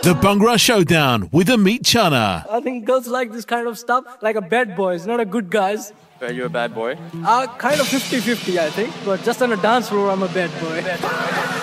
The Bhangra Showdown with Amit Chana. I think girls like this kind of stuff, like a bad boy. It's not a good guys. Are you a bad boy? Kind of 50-50, I think. But just on a dance floor, I'm a bad boy.